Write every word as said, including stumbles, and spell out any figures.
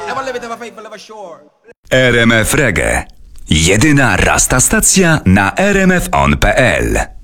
Never live it, never fake, never sure. R M F Reggae. Jedyna rasta stacja na r m f on kropka p l.